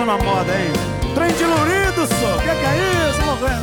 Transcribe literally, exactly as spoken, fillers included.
na moda, hein? Trem de Lurido, só. Que que é isso, morrendo?